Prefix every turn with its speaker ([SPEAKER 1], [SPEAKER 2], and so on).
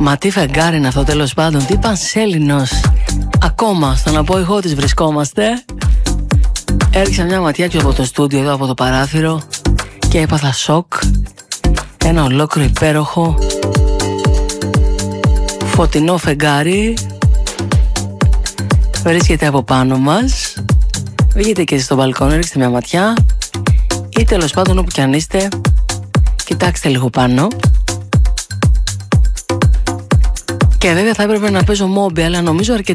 [SPEAKER 1] Μα τι φεγγάρι είναι αυτό, τέλος πάντων. Τι πανσέλινος. Ακόμα στον απόϊχό της βρισκόμαστε. Έριξα μια ματιά και από το στούντιο εδώ, από το παράθυρο, και έπαθα σοκ. Ένα ολόκληρο υπέροχο φωτεινό φεγγάρι βρίσκεται από πάνω μας. Βγείτε και στο μπαλκόνι, ρίξτε μια ματιά, ή τέλος πάντων όπου κι αν είστε, κοιτάξτε λίγο πάνω. Και βέβαια θα έπρεπε να παίζω μόμπι, αλλά νομίζω αρκετά